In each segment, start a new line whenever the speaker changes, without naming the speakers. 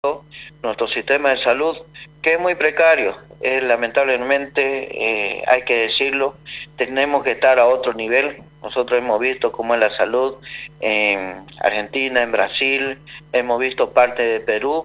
nuestro sistema de salud, que es muy precario. Lamentablemente, hay que decirlo, tenemos que estar a otro nivel. Nosotros hemos visto cómo es la salud en Argentina, en Brasil, hemos visto parte de Perú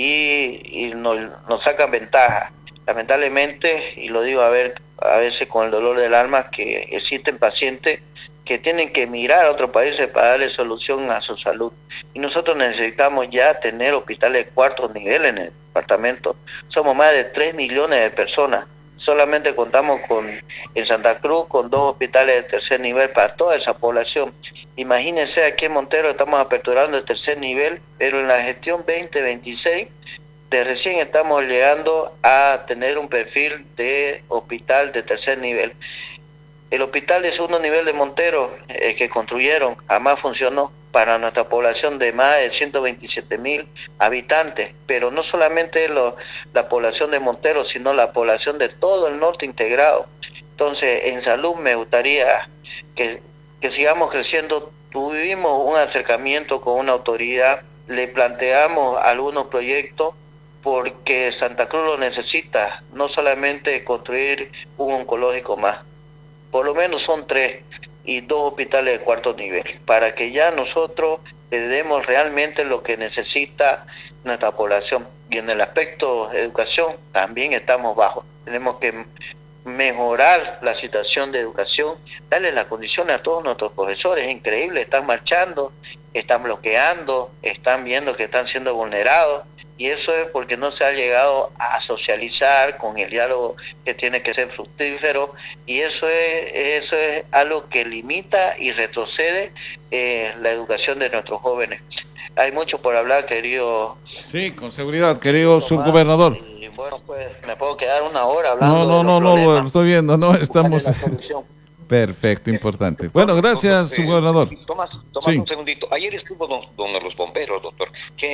y nos sacan ventaja. Lamentablemente, y lo digo a veces con el dolor del alma, que existen pacientes que tienen que emigrar a otros países para darle solución a su salud. Y nosotros necesitamos ya tener hospitales de cuarto nivel en el departamento. Somos más de 3 millones de personas. Solamente contamos en Santa Cruz con 2 hospitales de tercer nivel para toda esa población. Imagínense, aquí en Montero estamos aperturando el tercer nivel, pero en la gestión 2026 de recién estamos llegando a tener un perfil de hospital de tercer nivel. El hospital de segundo nivel de Montero, que construyeron, jamás funcionó para nuestra población de más de 127.000 habitantes, pero no solamente la población de Montero, sino la población de todo el norte integrado. Entonces, en salud me gustaría que, que sigamos creciendo. Tuvimos un acercamiento con una autoridad, le planteamos algunos proyectos porque Santa Cruz lo necesita, no solamente construir un oncológico más, por lo menos son tres y 2 hospitales de cuarto nivel, para que ya nosotros le demos realmente lo que necesita nuestra población. Y en el aspecto de educación también estamos bajos. Tenemos que mejorar la situación de educación, darle las condiciones a todos nuestros profesores. Es increíble, están marchando, están bloqueando, están viendo que están siendo vulnerados, y eso es porque no se ha llegado a socializar con el diálogo que tiene que ser fructífero, y eso es algo que limita y retrocede la educación de nuestros jóvenes. Hay mucho por hablar, querido.
Sí, con seguridad, querido
Tomás,
subgobernador.
y bueno, pues me puedo quedar una hora
No,
hablando de
no,
los
no, no, lo
problemas
estoy viendo, no,
y buscarle
estamos.
la solución.
Perfecto, importante. Bueno,
Doctor,
gracias,
un
subgobernador.
segundito, Tomás,
Sí.
un segundito. Ayer estuvo donde los bomberos, doctor.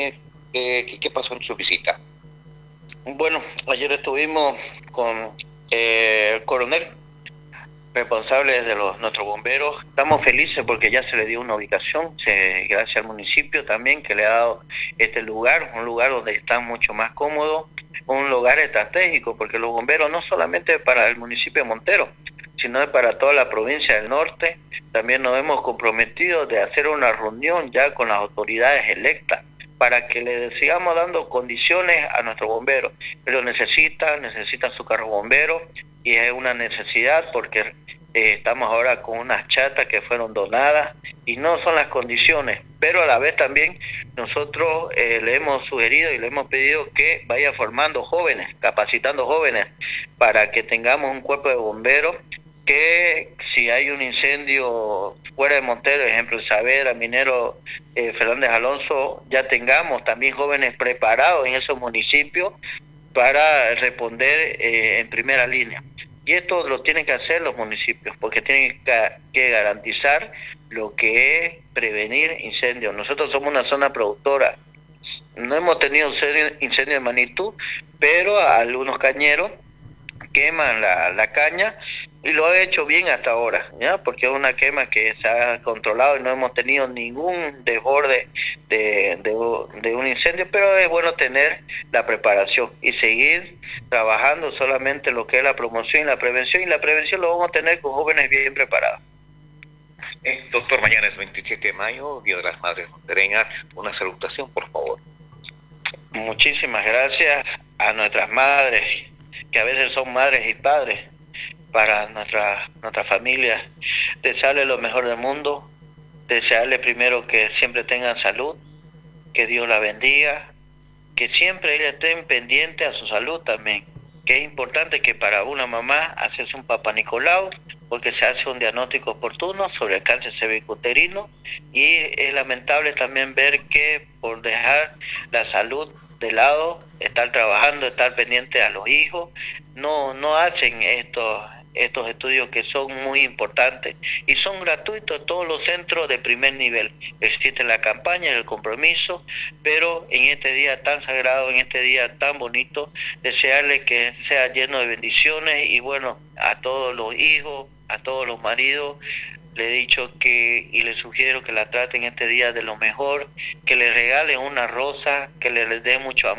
¿Qué pasó en su visita?
Bueno, ayer estuvimos con el coronel responsable de nuestros bomberos. Estamos felices porque ya se le dio una ubicación, gracias al municipio también que le ha dado este lugar, un lugar donde están mucho más cómodos, un lugar estratégico, porque los bomberos no solamente para el municipio de Montero, sino para toda la provincia del norte. También nos hemos comprometido de hacer una reunión ya con las autoridades electas para que le sigamos dando condiciones a nuestros bomberos. Ellos necesitan su carro bombero, y es una necesidad porque estamos ahora con unas chatas que fueron donadas y no son las condiciones, pero a la vez también nosotros le hemos sugerido y le hemos pedido que vaya formando jóvenes, capacitando jóvenes para que tengamos un cuerpo de bomberos que si hay un incendio fuera de Montero, ejemplo Saavedra, Minero, Fernández Alonso, ya tengamos también jóvenes preparados en esos municipios para responder en primera línea. Y esto lo tienen que hacer los municipios, porque tienen que garantizar lo que es prevenir incendios. Nosotros somos una zona productora, no hemos tenido incendio de magnitud, pero algunos cañeros queman la caña y lo ha hecho bien hasta ahora, ¿ya? Porque es una quema que se ha controlado y no hemos tenido ningún desborde de un incendio, pero es bueno tener la preparación y seguir trabajando solamente lo que es la promoción y la prevención lo vamos a tener con jóvenes bien preparados.
Doctor, mañana es 27 de mayo, Día de las Madres Montereñas. Una salutación, por favor.
Muchísimas gracias a nuestras madres, que a veces son madres y padres para nuestra familia. Desearle lo mejor del mundo, desearle primero que siempre tengan salud, que Dios la bendiga, que siempre ella estén pendiente a su salud también, que es importante que para una mamá hacerse un Papá Nicolau, porque se hace un diagnóstico oportuno sobre el cáncer cervicuterino, y es lamentable también ver que por dejar la salud de lado, estar trabajando, estar pendiente a los hijos, no hacen estos estudios que son muy importantes y son gratuitos en todos los centros de primer nivel. Existe la campaña, el compromiso, pero en este día tan sagrado, en este día tan bonito, desearle que sea lleno de bendiciones y bueno, a todos los hijos, a todos los maridos, le he dicho que, y le sugiero que la traten este día de lo mejor, que le regalen una rosa, que le dé mucho amor